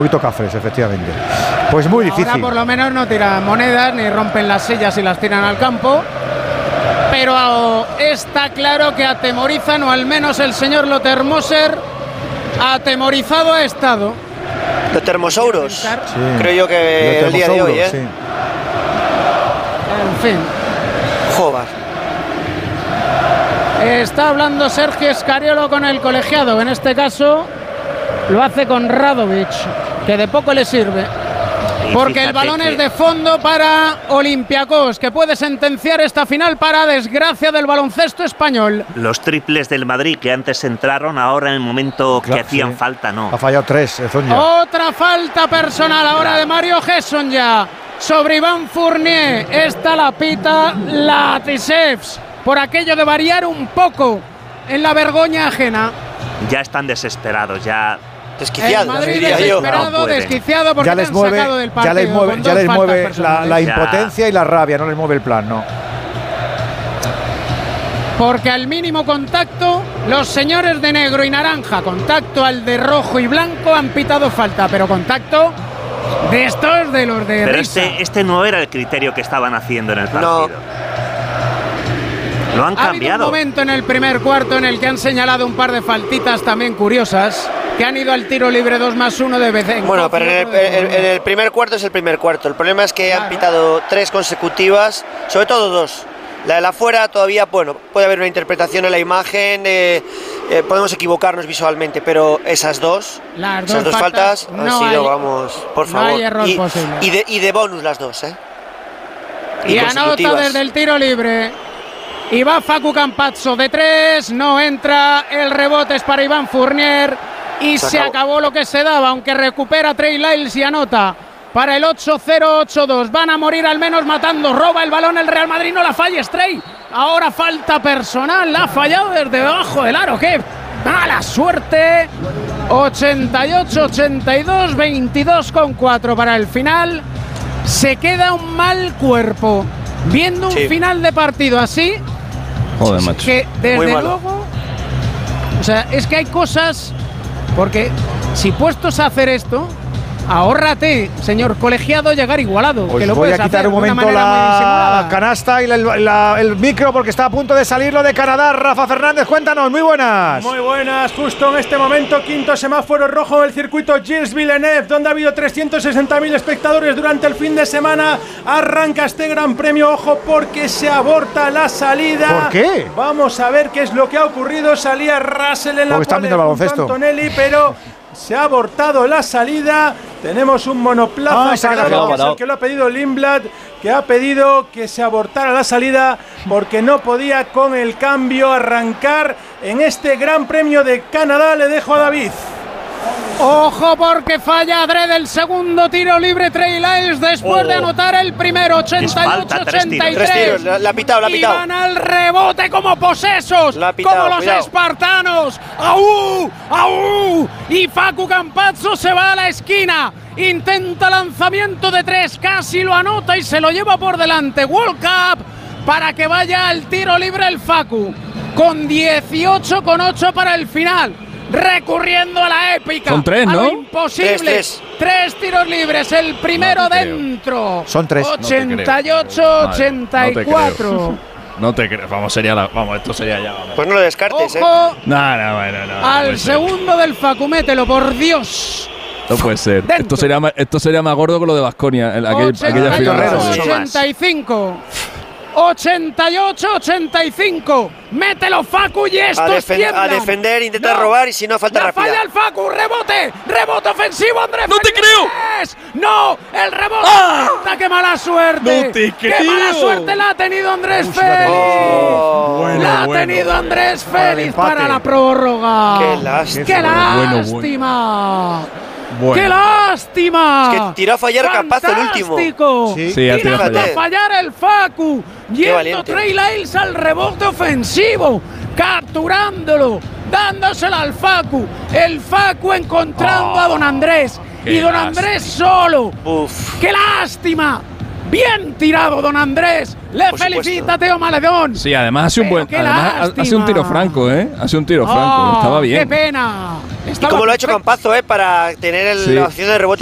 poquito cafres, efectivamente. Pues muy difícil. Ahora por lo menos no tiran monedas ni rompen las sillas y las tiran al campo. Pero está claro que atemorizan, o al menos el señor Lothar Moser atemorizado ha estado. Lothar Mosouros, Sí. creo yo que el día de hoy, sí. En fin. Joder. Está hablando Sergio Scariolo con el colegiado. En este caso lo hace con Radovic, que de poco le sirve. Porque el balón es de fondo para Olympiacos, que puede sentenciar esta final para desgracia del baloncesto español. Los triples del Madrid que antes entraron, ahora en el momento que hacían falta, no. Ha fallado 3, Zonja. Otra falta personal ahora de Mario Gesson ya sobre Iván Fournier. Esta la pita Latisevs por aquello de variar un poco en la vergüenza ajena. Ya están desesperados, ya. Desquiciado, El Madrid diría yo. desesperado, No pueden. desquiciado porque Ya le les han mueve, sacado del partido. ya les mueve, con ya dos les faltas mueve personales. la Ya. impotencia y la rabia, no les mueve el plan, no. Porque al mínimo contacto, los señores de negro y naranja, contacto al de rojo y blanco, han pitado falta, pero contacto de estos de los de Pero risa. este no era el criterio que estaban haciendo en el partido. Lo han Ha habido un cambiado. momento en el primer cuarto en el que han señalado un par de faltitas también curiosas, que han ido al tiro libre 2+1 de Bezenko. Bueno, pero en el primer cuarto es el primer cuarto. El problema es que han pitado 3 consecutivas, sobre todo 2. La de la fuera todavía, bueno, puede haber una interpretación en la imagen, podemos equivocarnos visualmente, pero esas dos faltas han sido, vamos, por favor. No hay error posible. Y de bonus las dos, ¿eh? Y anota consecutivas. desde el tiro libre. Y va Facu Campazzo de 3, no entra, el rebote es para Iván Fournier y se acabó lo que se daba, aunque recupera Trey Lyles y anota para el 8-0-8-2. Van a morir al menos matando, roba el balón el Real Madrid, no la falles Trey. Ahora falta personal, la ha fallado desde debajo del aro, qué mala suerte. 88-82, 22,4 para el final. Se queda un mal cuerpo viendo un final de partido así. Joder, macho. Que desde luego, o sea, es que hay cosas, porque si puestos a hacer esto, ahórrate, señor colegiado, llegar igualado. Pues que lo voy a puedes quitar hacer un de una momento manera muy la disimulada. canasta y el micro porque está a punto de salir lo de Canadá. Rafa Fernández, cuéntanos, muy buenas. Muy buenas, justo en este momento, quinto semáforo rojo del circuito Gilles Villeneuve, donde ha habido 360.000 espectadores durante el fin de semana. Arranca este gran premio, ojo, porque se aborta la salida. ¿Por qué? Vamos a ver qué es lo que ha ocurrido. Salía Russell en la Porque están pole viendo el junto a baloncesto. Antonelli, pero se ha abortado la salida. Tenemos un monoplaza se ha que quedado es el que lo ha pedido Lindblad, que ha pedido que se abortara la salida porque no podía con el cambio arrancar en este Gran Premio de Canadá. Le dejo a David. Ojo porque falla adrede el segundo tiro libre Trey Lyles después de anotar el primero. 88-83. Tres tiros, la ha pitado, la ha Y pitado. van al rebote como posesos, La ha pitado, como los cuidado. espartanos. ¡Aú! ¡Aú! Y Facu Campazzo se va a la esquina. Intenta lanzamiento de 3, casi lo anota y se lo lleva por delante. World Cup para que vaya al tiro libre el Facu. Con 18,8 para el final. Recurriendo a la épica. Son 3, a lo ¿no? imposible. 3 tiros libres. El primero No te creo. dentro. Son 3. 88-84. No te creo. Vamos, esto sería ya. Vamos. Pues no lo descartes, Ojo No. al puede ser. segundo del Facu. Mételo, por Dios. No puede ser. Dentro. Esto sería más gordo que lo de Baskonia. Aquella final. 85. 88-85. Mételo, Facu, y estos tiemblan. a defender, intenta robar y si no, falta La rápida. falla el Facu, rebote ofensivo, Andrés. ¡No te creo! ¡No! ¡El rebote! ¡Ah! ¡Qué mala suerte! ¡No te ¡Qué creo! mala suerte la ha tenido Andrés Félix! La ha tenido Andrés Félix para la prórroga. ¡Qué lástima! ¡Qué Bueno. lástima! Bueno. ¡Qué lástima! Es que tiró a fallar Campazzo el último. ¡Fantástico! Sí, ha tirado a Tirando a fallar. fallar el Facu. Yendo valiente. Trey Lyles al rebote ofensivo. Capturándolo. Dándoselo al Facu. El Facu encontrando a Don Andrés. qué Y Don lástima. Andrés solo. Uf. ¡Qué lástima! Bien tirado, Don Andrés. Le Por felicita supuesto. Teo Maledón. Sí, además hace un Pero buen. qué Además, hace un lástima. tiro franco, ¿eh? Hace un tiro franco. Oh, Estaba bien. ¡Qué pena! Y como lo ha hecho Campazzo, para tener la opción de rebote